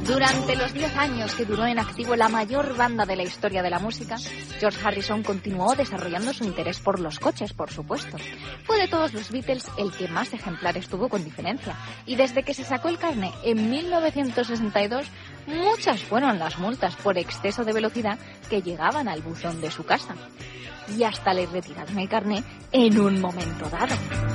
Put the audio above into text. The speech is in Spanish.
Durante los 10 años que duró en activo la mayor banda de la historia de la música, George Harrison continuó desarrollando su interés por los coches, por supuesto. Fue de todos los Beatles el que más ejemplares tuvo con diferencia, y desde que se sacó el carné en 1962, muchas fueron las multas por exceso de velocidad que llegaban al buzón de su casa. Y hasta le retiraron el carné en un momento dado.